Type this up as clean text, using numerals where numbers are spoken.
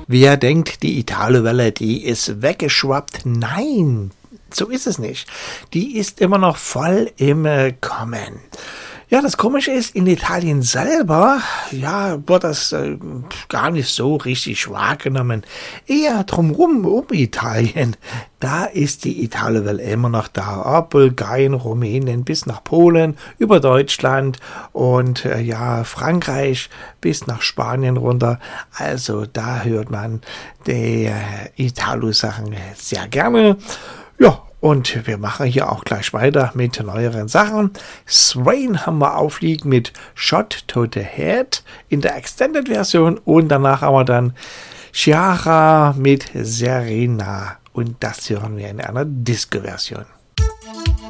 Wer denkt, die Italo-Welle, die ist weggeschwappt? Nein, so ist es nicht. Die ist immer noch voll im Kommen. Ja, das Komische ist, in Italien selber, ja, wird das gar nicht so richtig wahrgenommen. Eher drumherum, um Italien, da ist die Italo-Welle immer noch da. Ab Bulgarien, Rumänien bis nach Polen, über Deutschland und ja, Frankreich bis nach Spanien runter. Also da hört man die Italo-Sachen sehr gerne. Ja, und wir machen hier auch gleich weiter mit neueren Sachen. Swain haben wir aufliegen mit Shot to the Head in der Extended-Version und danach haben wir dann Ciara mit Serena und das hören wir in einer Disco-Version.